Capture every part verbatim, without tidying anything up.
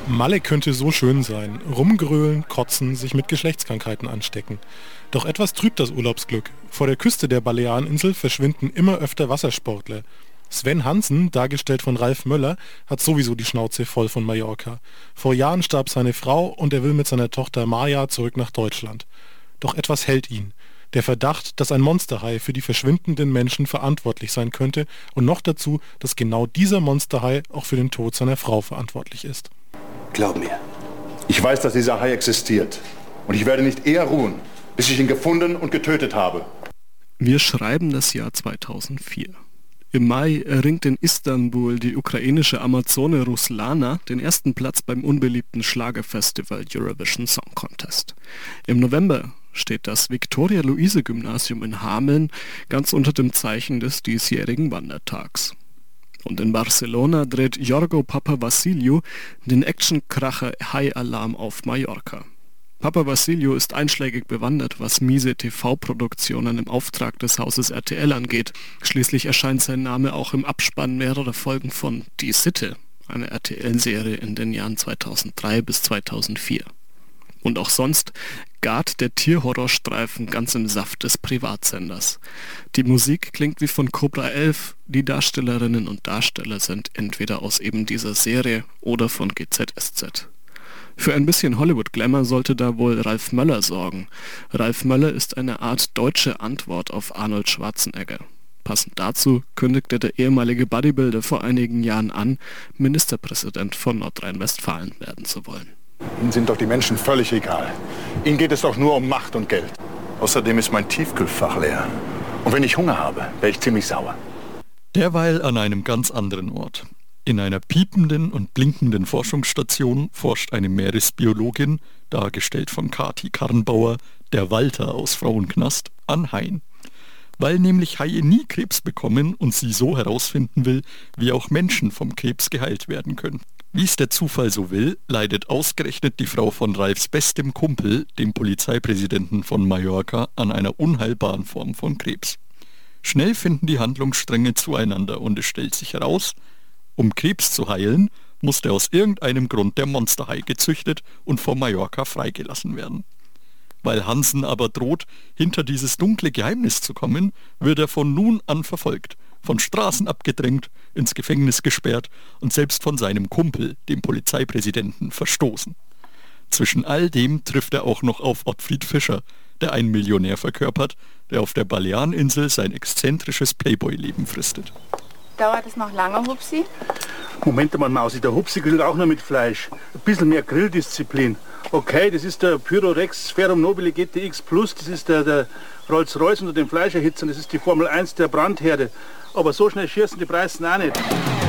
Malle könnte so schön sein. Rumgrölen, kotzen, sich mit Geschlechtskrankheiten anstecken. Doch etwas trübt das Urlaubsglück. Vor der Küste der Baleareninsel verschwinden immer öfter Wassersportler. Sven Hansen, dargestellt von Ralf Möller, hat sowieso die Schnauze voll von Mallorca. Vor Jahren starb seine Frau und er will mit seiner Tochter Maja zurück nach Deutschland. Doch etwas hält ihn. Der Verdacht, dass ein Monsterhai für die verschwindenden Menschen verantwortlich sein könnte und noch dazu, dass genau dieser Monsterhai auch für den Tod seiner Frau verantwortlich ist. Glaub mir, ich weiß, dass dieser Hai existiert. Und ich werde nicht eher ruhen, bis ich ihn gefunden und getötet habe. Wir schreiben das Jahr zweitausendvier. Im Mai erringt in Istanbul die ukrainische Amazone Ruslana den ersten Platz beim unbeliebten Schlagerfestival Eurovision Song Contest. Im November steht das Viktoria-Luise-Gymnasium in Hameln ganz unter dem Zeichen des diesjährigen Wandertags. Und in Barcelona dreht Jorgo Papavassiliou den Actionkracher High Alarm auf Mallorca. Papavassiliou ist einschlägig bewandert, was miese T V-Produktionen im Auftrag des Hauses R T L angeht. Schließlich erscheint sein Name auch im Abspann mehrerer Folgen von Die Sitte, eine R T L-Serie in den Jahren zweitausenddrei bis zweitausendvier. Und auch sonst gart der Tierhorrorstreifen ganz im Saft des Privatsenders. Die Musik klingt wie von Cobra elf, die Darstellerinnen und Darsteller sind entweder aus eben dieser Serie oder von G Z S Z. Für ein bisschen Hollywood-Glamour sollte da wohl Ralf Möller sorgen. Ralf Möller ist eine Art deutsche Antwort auf Arnold Schwarzenegger. Passend dazu kündigte der ehemalige Bodybuilder vor einigen Jahren an, Ministerpräsident von Nordrhein-Westfalen werden zu wollen. Ihnen sind doch die Menschen völlig egal. Ihnen geht es doch nur um Macht und Geld. Außerdem ist mein Tiefkühlfach leer. Und wenn ich Hunger habe, wäre ich ziemlich sauer. Derweil an einem ganz anderen Ort. In einer piependen und blinkenden Forschungsstation forscht eine Meeresbiologin, dargestellt von Kati Karrenbauer, der Walter aus Frauenknast, an Haien. Weil nämlich Haie nie Krebs bekommen und sie so herausfinden will, wie auch Menschen vom Krebs geheilt werden können. Wie es der Zufall so will, leidet ausgerechnet die Frau von Ralfs bestem Kumpel, dem Polizeipräsidenten von Mallorca, an einer unheilbaren Form von Krebs. Schnell finden die Handlungsstränge zueinander und es stellt sich heraus, um Krebs zu heilen, musste aus irgendeinem Grund der Monsterhai gezüchtet und von Mallorca freigelassen werden. Weil Hansen aber droht, hinter dieses dunkle Geheimnis zu kommen, wird er von nun an verfolgt, von Straßen abgedrängt, ins Gefängnis gesperrt und selbst von seinem Kumpel, dem Polizeipräsidenten, verstoßen. Zwischen all dem trifft er auch noch auf Ottfried Fischer, der einen Millionär verkörpert, der auf der Baleareninsel sein exzentrisches Playboy-Leben fristet. Dauert es noch lange, Hupsi? Moment mal, Mausi, der Hupsi grillt auch nur mit Fleisch. Ein bisschen mehr Grilldisziplin. Okay, das ist der Pyrorex Ferrum Nobile G T X Plus, das ist der, der Rolls-Royce unter den Fleischerhitzern, das ist die Formel eins der Brandherde. Aber so schnell schießen die Preisen auch nicht.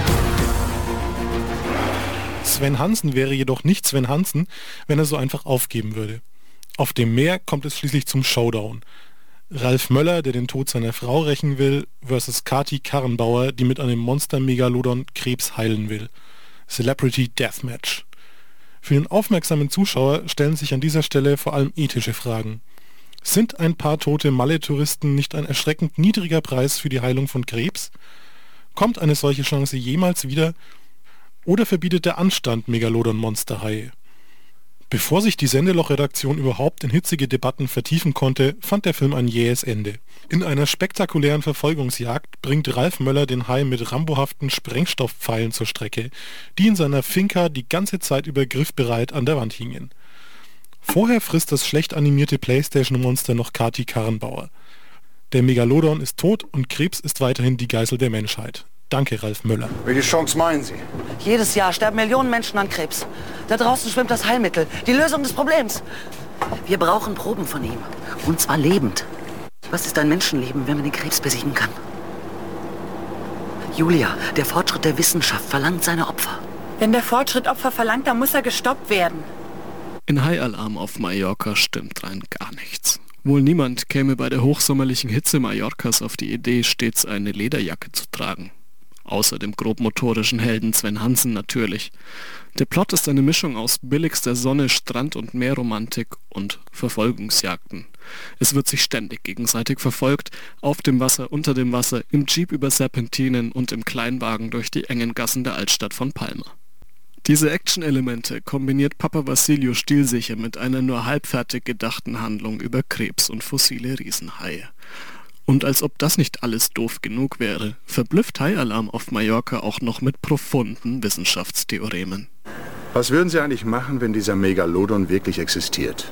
Sven Hansen wäre jedoch nicht Sven Hansen, wenn er so einfach aufgeben würde. Auf dem Meer kommt es schließlich zum Showdown. Ralf Möller, der den Tod seiner Frau rächen will, versus Kati Karrenbauer, die mit einem Monster-Megalodon Krebs heilen will. Celebrity Deathmatch. Für den aufmerksamen Zuschauer stellen sich an dieser Stelle vor allem ethische Fragen. Sind ein paar tote Malle-Touristen nicht ein erschreckend niedriger Preis für die Heilung von Krebs? Kommt eine solche Chance jemals wieder? Oder verbietet der Anstand Megalodon-Monsterhaie? Bevor sich die Sendeloch-Redaktion überhaupt in hitzige Debatten vertiefen konnte, fand der Film ein jähes Ende. In einer spektakulären Verfolgungsjagd bringt Ralf Möller den Hai mit rambohaften Sprengstoffpfeilen zur Strecke, die in seiner Finca die ganze Zeit über griffbereit an der Wand hingen. Vorher frisst das schlecht animierte Playstation-Monster noch Kati Karrenbauer. Der Megalodon ist tot und Krebs ist weiterhin die Geißel der Menschheit. Danke, Ralf Möller. Welche Chance meinen Sie? Jedes Jahr sterben Millionen Menschen an Krebs. Da draußen schwimmt das Heilmittel, die Lösung des Problems. Wir brauchen Proben von ihm. Und zwar lebend. Was ist ein Menschenleben, wenn man den Krebs besiegen kann? Julia, der Fortschritt der Wissenschaft verlangt seine Opfer. Wenn der Fortschritt Opfer verlangt, dann muss er gestoppt werden. In High Alarm auf Mallorca stimmt rein gar nichts. Wohl niemand käme bei der hochsommerlichen Hitze Mallorcas auf die Idee, stets eine Lederjacke zu tragen. Außer dem grobmotorischen Helden Sven Hansen natürlich. Der Plot ist eine Mischung aus billigster Sonne, Strand- und Meerromantik und Verfolgungsjagden. Es wird sich ständig gegenseitig verfolgt, auf dem Wasser, unter dem Wasser, im Jeep über Serpentinen und im Kleinwagen durch die engen Gassen der Altstadt von Palma. Diese Action-Elemente kombiniert Papa Vassiliou stilsicher mit einer nur halbfertig gedachten Handlung über Krebs und fossile Riesenhaie. Und als ob das nicht alles doof genug wäre, verblüfft High-Alarm auf Mallorca auch noch mit profunden Wissenschaftstheoremen. Was würden Sie eigentlich machen, wenn dieser Megalodon wirklich existiert?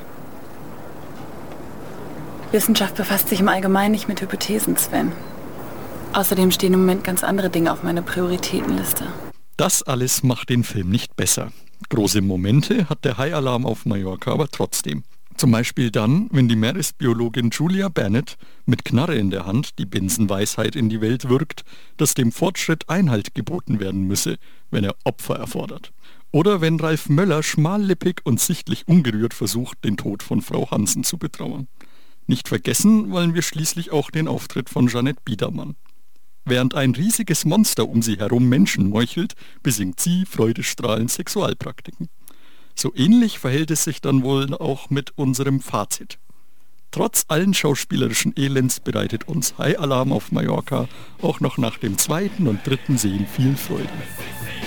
Wissenschaft befasst sich im Allgemeinen nicht mit Hypothesen, Sven. Außerdem stehen im Moment ganz andere Dinge auf meiner Prioritätenliste. Das alles macht den Film nicht besser. Große Momente hat der High-Alarm auf Mallorca aber trotzdem. Zum Beispiel dann, wenn die Meeresbiologin Julia Bennett mit Knarre in der Hand die Binsenweisheit in die Welt wirkt, dass dem Fortschritt Einhalt geboten werden müsse, wenn er Opfer erfordert. Oder wenn Ralf Möller schmallippig und sichtlich ungerührt versucht, den Tod von Frau Hansen zu betrauern. Nicht vergessen wollen wir schließlich auch den Auftritt von Jeanette Biedermann. Während ein riesiges Monster um sie herum Menschen meuchelt, besingt sie freudestrahlend Sexualpraktiken. So ähnlich verhält es sich dann wohl auch mit unserem Fazit. Trotz allen schauspielerischen Elends bereitet uns High Alarm auf Mallorca auch noch nach dem zweiten und dritten Sehen viel Freude.